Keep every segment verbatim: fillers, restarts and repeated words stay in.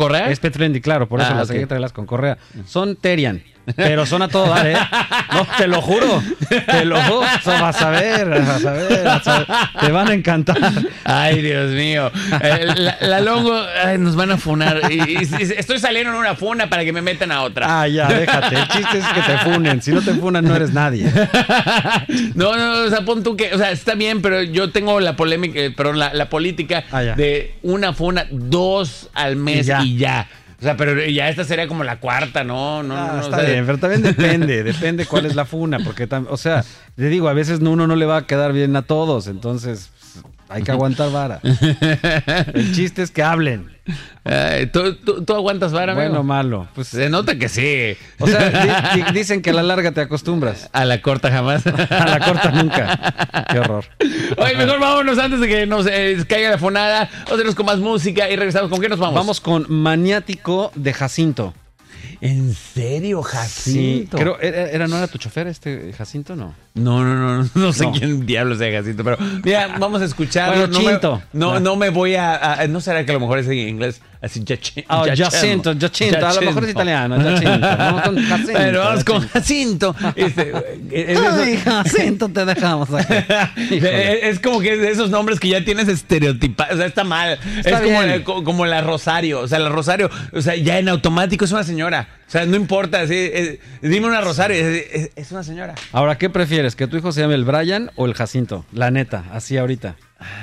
¿Correa? Es pet friendly, claro, por eso Ah, las ok. hay que traerlas con correa. Son Terian, pero son a todo dar, ¿eh? No, te lo juro, te lo juro. Vas a ver, vas a ver, vas a ver. Te van a encantar. Ay, Dios mío. Eh, la, la Longo, ay, nos van a funar. Y, y- y estoy saliendo en una funa para que me metan a otra. Ah, ya, déjate. El chiste es que te funen. Si no te funan, no eres nadie. No, no, o sea, pon tú que, o sea, está bien, pero yo tengo la polémica, eh, perdón, la, la política Ah, ya. de una funa, dos al mes Y ya. y ya. O sea, pero ya esta sería como la cuarta, ¿no? No, Ah, no, está o sea, bien, pero también depende, depende cuál es la funa, porque, tam- o sea, te digo, a veces uno no le va a quedar bien a todos, entonces pues, hay que aguantar vara. El chiste es que hablen, ay, ¿tú, tú, tú aguantas vara, bueno o amigo? malo. Pues, Se nota que sí. o sea, di- di- dicen que a la larga te acostumbras, A la corta jamás. a la corta nunca. Qué horror. Oye, mejor vámonos antes de que nos eh, caiga la fonada. Vamos con más música y regresamos. ¿Con qué nos vamos? Vamos con Maniático de Jacinto. ¿En serio, Jacinto? Sí, creo, ¿era, era- ¿no era tu chofer este Jacinto? No. No, no, no, no sé No. quién diablos sea Jacinto, pero mira, vamos a escucharlo. Bueno, no, me, Chinto. no, Ah. no me voy a, a- ¿no será que a lo mejor es en inglés? Así, Jacinto. Ah, Jacinto, Jacinto, a lo mejor es italiano, Jacinto. Vamos con Jacinto. Pero vamos con Jacinto. Jacinto. Este, eh, es, Ay, Jacinto, te dejamos aquí. Híjole. es como que de esos nombres que ya tienes estereotipados. O sea, está mal. Está es como, bien. la- co- como la Rosario. O sea, la Rosario, o sea, ya en automático es una señora. O sea, no importa. Así, es- dime una Rosario, es, es- es una señora. Ahora, ¿qué prefieres? ¿Que tu hijo se llame el Brian o el Jacinto? La neta, así ahorita.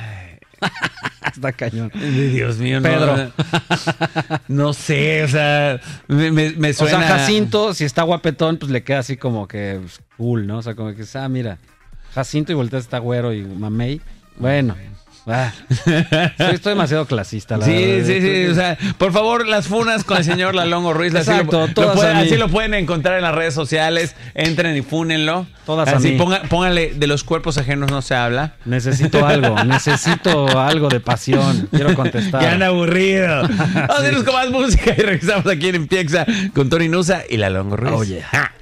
Está cañón. Dios mío, no. Pedro. No sé, o sea, me, me- me O suena. sea, Jacinto, si está guapetón, pues le queda así como que pues, cool, ¿no? O sea, como que, ah, mira, Jacinto y volteas está güero y mamey. Bueno, ah, estoy, estoy demasiado clasista, la Sí, verdad. sí, sí. O sea, por favor, las funas con el señor Lalongo Ruiz. así Exacto, lo, lo todas pueden- a mí. así lo pueden encontrar en las redes sociales. Entren y fúnenlo. Todas a así, mí. ponga- pónganle, de los cuerpos ajenos no se habla. Necesito algo, necesito algo de pasión. Quiero contestar. ¡Qué han aburrido! Vamos a irnos con más música y regresamos aquí en Empieza con Tony Nusa y Lalongo Ruiz. Oh, yeah. Ja.